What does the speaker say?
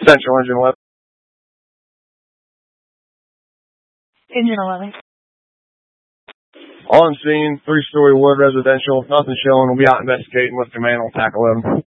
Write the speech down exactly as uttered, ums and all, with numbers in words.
Central Engine eleven. Engine eleven. On scene, three-story wood residential. Nothing showing. We'll be out investigating with command on T A C eleven.